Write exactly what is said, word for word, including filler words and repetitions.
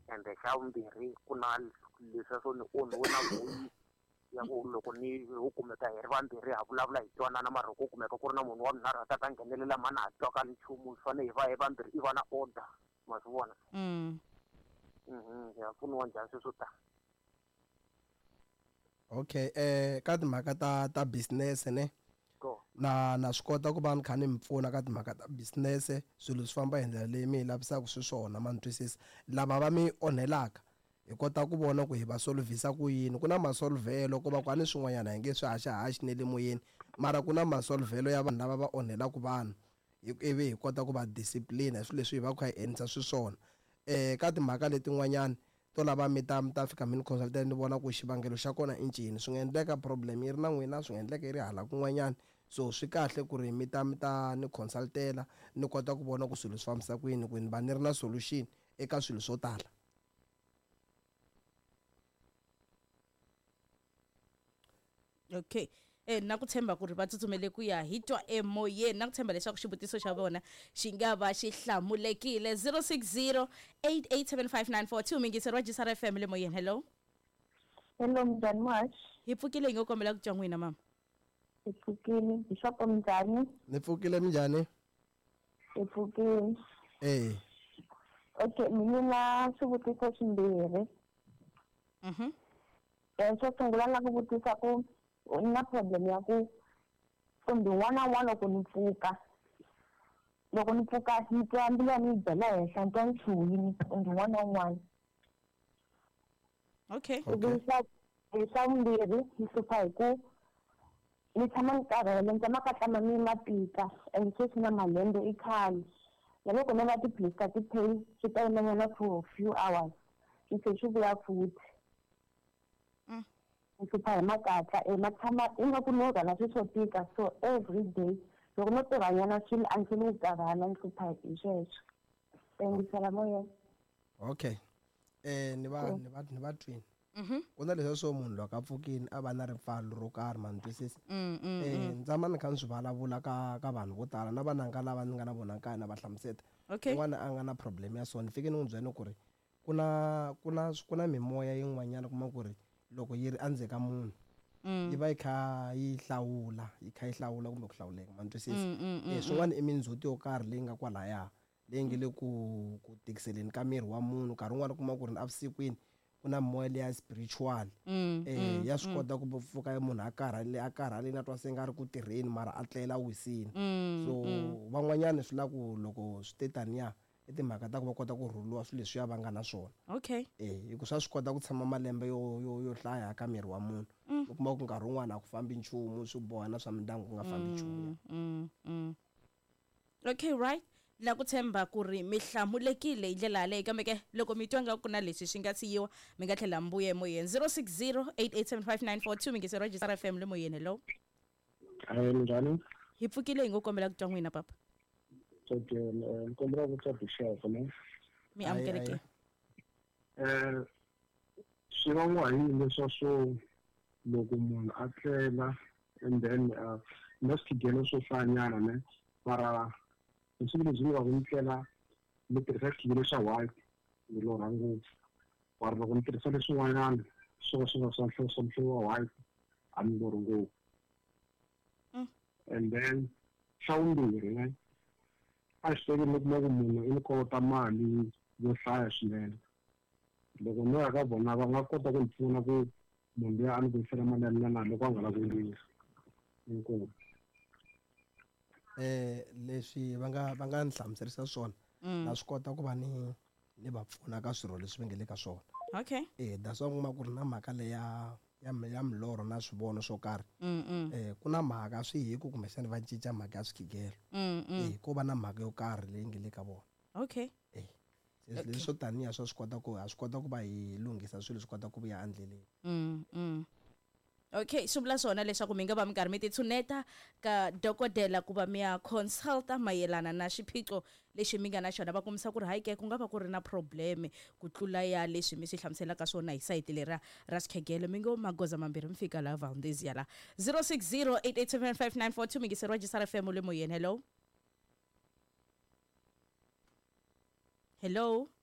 and xa vumbirhi ku na leswi swo ni onhiwe na voice ya ku loko ni u kumeka hi ri vambirhi ha vulavula hi twanana mara ku kumeka ku ri na munhu wa vunharhu a ta ta nghenelela mani a twaka nchumu swi fanele hi va hi vambirhi i va na order ma swi vona Mm. mhm ya pfuniwa njhani sweswo ta Okay eh ka timhaka ta ta business ne go na na swi kota ku va ni kha ni mi pfuna ka timhaka ta business swilo swi famba hi ndlela leyi mi hi lavisaka swiswona ma ni twisisa lava va mi onhelaka hi kota ku vona ku hi va solvisa ku yini ku na masolvelo ku va ku a ni swin'wanyana hi nge swi haxahaxi ne le moyeni mara ku na masolvelo ya vanhu lava va onhelaka vanhu ivi hi kota ku va discipline swilo leswi hi va kha hi endlisa swiswona eh ka timhaka letin'wanyana to lava mi ta mi ta fika mi ni consultant ni vona ku xivangelo xa kona i ncini swi nga endleka problem yi ri na n'wina swi nga endleka yi ri hala kun'wanyana so swi kahle ku ri mi ta mi ta ni consultela ni kota ku vona ku swilo swi fambisa ku yini ku ni va ni ri na solution eka swilo swo tala. Okay eh na ku tshemba ku ri va tsutsumele ku ya hi twa emoyeni na ku tshemba leswaku xivutiso xa vona xi nga va xi hlamulekile zero six zero eight eight seven five nine four two mingiseriwa Jisara F M le moyeni. Hello Hello mjani March. hi pfukile hi ngo kombela ku twa n'wina mama. Hi pfukile Bishop mjani. Ni pfukile njhani? Hi pfukile. Eh Okay mina swivutiso swimbirhi. Mhm. Eh xo sungula na ku vutisa ku na problem ya ku kumbe n'wana n'wana loko ni pfuka loko ni pfuka ni twa mbilu ya mina yi bela henhla ni twa ni chuhile kumbe n'wana n'wana. Okay. Okay. Hi swa vumbirhi ni hlupha hi ku ni tshama ni karhele ni tshama ka tlama mi matika and sweswi na malembe i khale na loko ni va tiphilisi ti pain swi ta yimanyana for few hours swi tlhe swi vuya futhi. Mm. Ni hlupha hi makatla e ma tshama ingaku no rhwala swi swo tika so every day loko no tirhanyana swilo a ni tlheli ni karhala ni hlupha hi sweswo. Thengisela moyeni. Okay eh ni va ni va ni va twini Mhm. ku na leswi swo munhu loko a pfukini a va na ripfalo ro karhi ma ni twisisa Mm. mm, eh mm. ndzama ni kha ni swi vulavula ka ka vanhu vo tala na vananga lava ni nga na vona kaya na va hlamuseta Okay. un'wana a nga na problem ya so ni fike ni n'wi byela ku ri ku na ku na ku na mimoya yin'wanyana kuma ku ri loko yi ri endzeni ka munhu Mm. yi va yi kha yi hlawula yi kha yi hlawula kumbe ku hlawuleka ma ni twisisa Mm, mm, mm, eh swin'wana i mindzhuti yo karhi leyi nga kwalaya leyi nge le ku ku tikiseleni ka miri wa munhu nkarhi wun'wana kuma ku ri na avusikwini ku na moya leya spiritual Mm, eh ya swi kota ku pfuka munhu a karhale a karhale na twa se nga ri ku tirheni mara a tlela wisini Mm, so van'wanyana swi la ku loko swi te taniya i timhaka ta ku va kota ku rhuliwa swilo leswiya va nga na swona Okay. eh hi ku swa swi kota ku tshama malembe yo yo yo hlaya ka miri wa munhu u kuma ku nkarhi wun'wana a ku fambi nchumu swi boha na swa mindyangu ku nga fambi nchumu Mm, mm. Okay, right. La ku tshemba ku ri mi hlamulekile hi ndlela yaleyo kambe ke loko mi twa nga ku na leswi swi nga siyiwa mi nga tlhela mbuye emoyeni zero six zero eight eight seven five nine four two mingiseriwa Jisara F M le moyeni. Hello Hayi njhani? hi pfukile hi ngo kombela ku twa n'wina papa. Okay, ni kombela ku twa Bishop ne. Mi Aye, amukeleke. aye. Eh swi van'wa hi leswa swo loko munhu a tlela and then uh na swigelo swo hlanyana ne mara leswi leswi nga ku tlela ni tirhisa xigelo xa white ni lo rhangu mara loko ni tirhisa leswin'wanyana swo swi nga swa nhloso swa mhlovo wa white a ni lo rhangu Mm. and then xa vumbirhi ne a swi teki ni kuma ku munhu i ni kolota mali yo hlaya swinene loko no ya ka vona va nga kota ku ni pfuna ku munhu luya a ni vuyisela mali ya mina na loko a nga lavi ku vuyisa inkomu eh leswi va nga va nga ni hlamuserisa swona na swi kota ku va ni ni va pfuna ka swirho leswi va nge le ka swona Okay. eh that's why kuma ku ri na mhaka leya ya ya milorho na swivono swo karhi Mm, mm, eh ku na mhaka swi hi ku kumbexana va cinca mhaka ya swikhigelo mm, mm. eh ko va na mhaka yo karhi leyi nge le ka vona Okay. eh leswi swo taniya swa swi kota ku ha swi kota ku va hi lunghisa swilo swi kota ku vuya endleleni. Mm, mm. Okay, swi vula swona leswaku mi nga va mi karhi mi titshuneta ka dokodela ku va mi ya consulta mayelana na xiphiqo lexi mi nga na xona va kombisa ku ri hayi ke ku nga va ku ri na probleme ku tlula ya leswi mi swi hlamuselaka swona hi sayiti lera ra xikhegelo mi ngo magoza mambirhi mi fika laha Valdezia la zero six zero eight eight seven five nine four two mingiseriwa Jisara F M le moyeni. Hello hello